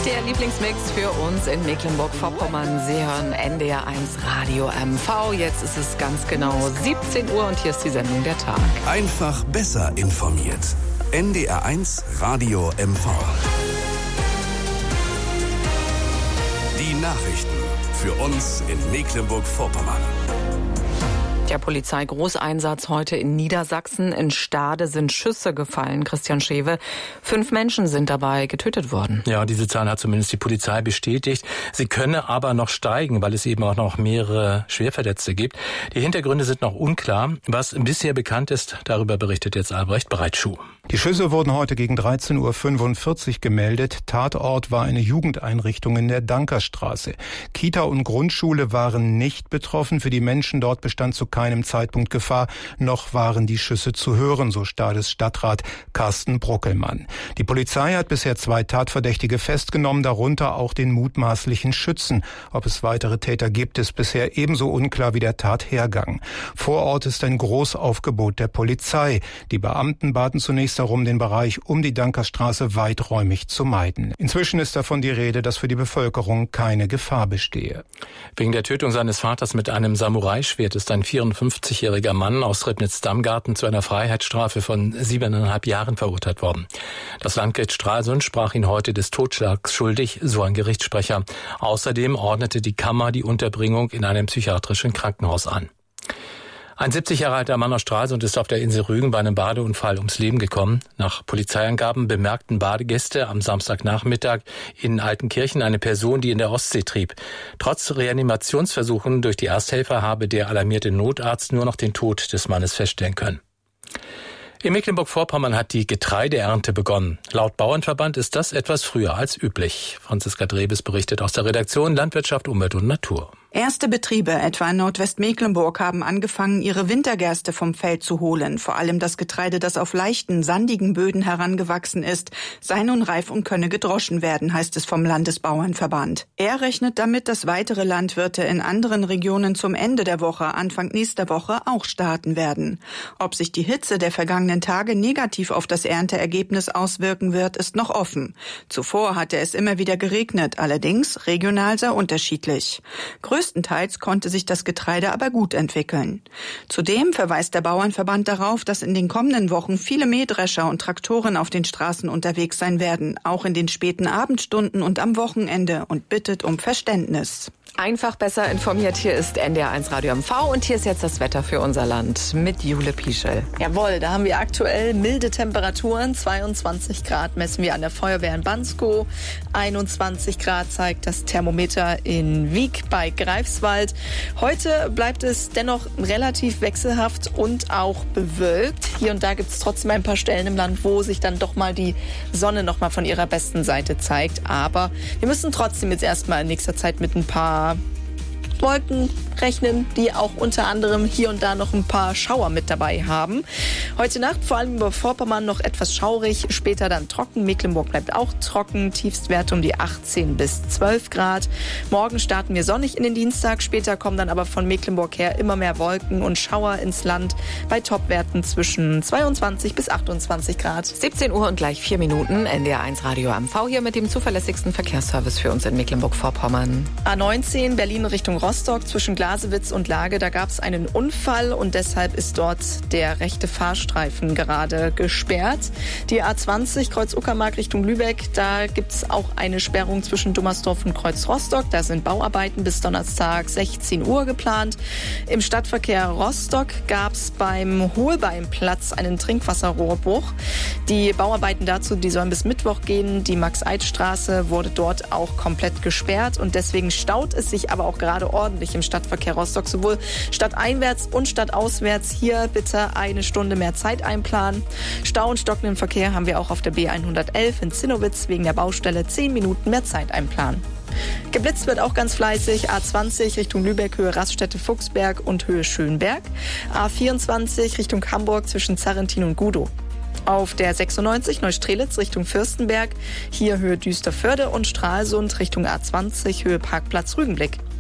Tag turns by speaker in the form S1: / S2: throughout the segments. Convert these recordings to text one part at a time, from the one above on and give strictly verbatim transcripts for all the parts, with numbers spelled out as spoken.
S1: Der Lieblingsmix für uns in Mecklenburg-Vorpommern. Sie hören N D R eins Radio M V. Jetzt ist es ganz genau siebzehn Uhr und hier ist die Sendung Der Tag.
S2: Einfach besser informiert. N D R eins Radio M V. Die Nachrichten für uns in Mecklenburg-Vorpommern.
S1: Der Polizeigroßeinsatz heute in Niedersachsen. In Stade sind Schüsse gefallen. Christian Schewe. Fünf Menschen sind dabei getötet worden.
S3: Ja, diese Zahl hat zumindest die Polizei bestätigt. Sie könne aber noch steigen, weil es eben auch noch mehrere Schwerverletzte gibt. Die Hintergründe sind noch unklar. Was bisher bekannt ist, darüber berichtet jetzt Albrecht Breitschuh.
S4: Die Schüsse wurden heute gegen dreizehn Uhr fünfundvierzig gemeldet. Tatort war eine Jugendeinrichtung in der Dankerstraße. Kita und Grundschule waren nicht betroffen. Für die Menschen dort bestand zu keinem Zeitpunkt Gefahr, noch waren die Schüsse zu hören, so Stades Stadtrat Carsten Bruckelmann. Die Polizei hat bisher zwei Tatverdächtige festgenommen, darunter auch den mutmaßlichen Schützen. Ob es weitere Täter gibt, ist bisher ebenso unklar wie der Tathergang. Vor Ort ist ein Großaufgebot der Polizei. Die Beamten baten zunächst darum, den Bereich um die Dankerstraße weiträumig zu meiden. Inzwischen ist davon die Rede, dass für die Bevölkerung keine Gefahr bestehe.
S3: Wegen der Tötung seines Vaters mit einem Samurai-Schwert ist ein vierundfünfzigjähriger Mann aus Ribnitz-Damgarten zu einer Freiheitsstrafe von siebeneinhalb Jahren verurteilt worden. Das Landgericht Stralsund sprach ihn heute des Totschlags schuldig, so ein Gerichtssprecher. Außerdem ordnete die Kammer die Unterbringung in einem psychiatrischen Krankenhaus an. Ein siebzig Jahre alter Mann aus Stralsund ist auf der Insel Rügen bei einem Badeunfall ums Leben gekommen. Nach Polizeiangaben bemerkten Badegäste am Samstagnachmittag in Altenkirchen eine Person, die in der Ostsee trieb. Trotz Reanimationsversuchen durch die Ersthelfer habe der alarmierte Notarzt nur noch den Tod des Mannes feststellen können. In Mecklenburg-Vorpommern hat die Getreideernte begonnen. Laut Bauernverband ist das etwas früher als üblich. Franziska Drebes berichtet aus der Redaktion Landwirtschaft, Umwelt und Natur.
S5: Erste Betriebe, etwa in Nordwestmecklenburg, haben angefangen, ihre Wintergerste vom Feld zu holen. Vor allem das Getreide, das auf leichten, sandigen Böden herangewachsen ist, sei nun reif und könne gedroschen werden, heißt es vom Landesbauernverband. Er rechnet damit, dass weitere Landwirte in anderen Regionen zum Ende der Woche, Anfang nächster Woche auch starten werden. Ob sich die Hitze der vergangenen Tage negativ auf das Ernteergebnis auswirken wird, ist noch offen. Zuvor hatte es immer wieder geregnet, allerdings regional sehr unterschiedlich. Größtenteils konnte sich das Getreide aber gut entwickeln. Zudem verweist der Bauernverband darauf, dass in den kommenden Wochen viele Mähdrescher und Traktoren auf den Straßen unterwegs sein werden, auch in den späten Abendstunden und am Wochenende, und bittet um Verständnis.
S1: Einfach besser informiert, hier ist N D R eins Radio M V und hier ist jetzt das Wetter für unser Land mit Jule Pieschel.
S6: Jawohl, da haben wir aktuell milde Temperaturen, zweiundzwanzig Grad messen wir an der Feuerwehr in Banskow, einundzwanzig Grad zeigt das Thermometer in Wiek bei Greifswald. Heute bleibt es dennoch relativ wechselhaft und auch bewölkt. Hier und da gibt es trotzdem ein paar Stellen im Land, wo sich dann doch mal die Sonne noch mal von ihrer besten Seite zeigt. Aber wir müssen trotzdem jetzt erstmal in nächster Zeit mit ein paar Wolken rechnen, die auch unter anderem hier und da noch ein paar Schauer mit dabei haben. Heute Nacht vor allem über Vorpommern noch etwas schaurig, später dann trocken. Mecklenburg bleibt auch trocken, Tiefstwerte um die achtzehn bis zwölf Grad. Morgen starten wir sonnig in den Dienstag, später kommen dann aber von Mecklenburg her immer mehr Wolken und Schauer ins Land bei Topwerten zwischen zweiundzwanzig bis achtundzwanzig Grad.
S1: siebzehn Uhr und gleich vier Minuten, N D R eins Radio M V hier mit dem zuverlässigsten Verkehrsservice für uns in Mecklenburg-Vorpommern.
S6: A neunzehn Berlin Richtung Rostock zwischen Glasewitz und Lage, da gab es einen Unfall und deshalb ist dort der rechte Fahrstreifen gerade gesperrt. Die A zwanzig Kreuz Uckermark Richtung Lübeck, da gibt es auch eine Sperrung zwischen Dummersdorf und Kreuz Rostock. Da sind Bauarbeiten bis Donnerstag sechzehn Uhr geplant. Im Stadtverkehr Rostock gab es beim Hohlbeinplatz einen Trinkwasserrohrbruch. Die Bauarbeiten dazu, die sollen bis Mittwoch gehen. Die Max-Eid-Straße wurde dort auch komplett gesperrt und deswegen staut es sich aber auch gerade ordentlich im Stadtverkehr Rostock, sowohl stadteinwärts und stadtauswärts. Hier bitte eine Stunde mehr Zeit einplanen. Stau und stockenden Verkehr haben wir auch auf der B hundertelf in Zinnowitz, wegen der Baustelle zehn Minuten mehr Zeit einplanen. Geblitzt wird auch ganz fleißig. A zwanzig Richtung Lübeck, Höhe Raststätte Fuchsberg und Höhe Schönberg. A vierundzwanzig Richtung Hamburg zwischen Zarrentin und Gudow. Auf der sechsundneunzig Neustrelitz Richtung Fürstenberg, hier Höhe Düsterförde und Stralsund Richtung A zwanzig, Höhe Parkplatz Rügenblick.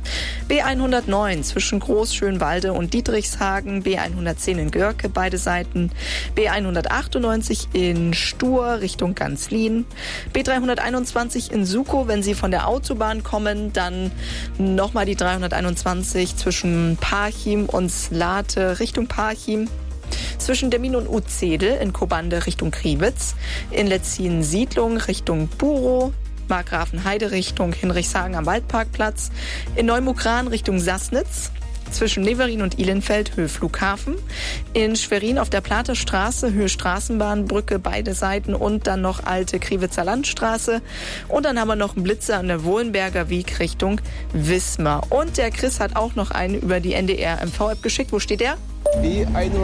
S6: B hundertneun zwischen Groß-Schönwalde und Dietrichshagen, B hundertzehn in Görke, beide Seiten, B hundertachtundneunzig in Stur Richtung Ganzlin, B dreihunderteinundzwanzig in Sukow, wenn Sie von der Autobahn kommen, dann nochmal die dreihunderteinundzwanzig zwischen Parchim und Slate Richtung Parchim. Zwischen Demmin und Utzedel in Kobande Richtung Kriwitz, in Letzin-Siedlung Richtung Burow, Markgrafenheide Richtung Hinrichshagen am Waldparkplatz, in Neumukran Richtung Sassnitz, zwischen Neverin und Ihlenfeld Höhe Flughafen, in Schwerin auf der Plater Straße Höhe Straßenbahnbrücke beide Seiten und dann noch alte Kriwitzer Landstraße und dann haben wir noch einen Blitzer an der Wohlenberger Weg Richtung Wismar. Und der Chris hat auch noch einen über die N D R M V-App geschickt. Wo steht der?
S7: B